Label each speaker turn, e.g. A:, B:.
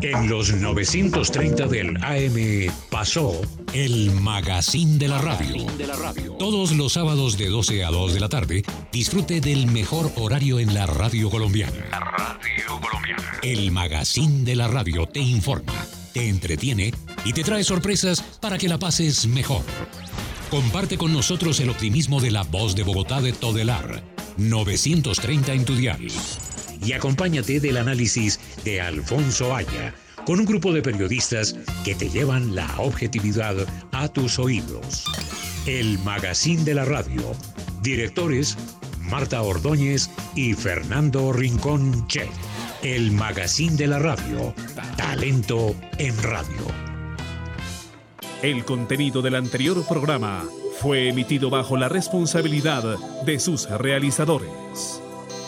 A: En los 930 del AM pasó el Magazine de la Radio. Todos los sábados de 12 a 2 de la tarde, disfrute del mejor horario en la radio colombiana. El Magazine de la Radio te informa, te entretiene y te trae sorpresas para que la pases mejor. Comparte con nosotros el optimismo de la voz de Bogotá de Todelar, 930 en tu dial. Y acompáñate del análisis de Alfonso Aya, con un grupo de periodistas que te llevan la objetividad a tus oídos. El Magazine de la Radio. Directores: Marta Ordóñez y Fernando Rincón Che. El Magazine de la Radio. Talento en radio.
B: El contenido del anterior programa fue emitido bajo la responsabilidad de sus realizadores.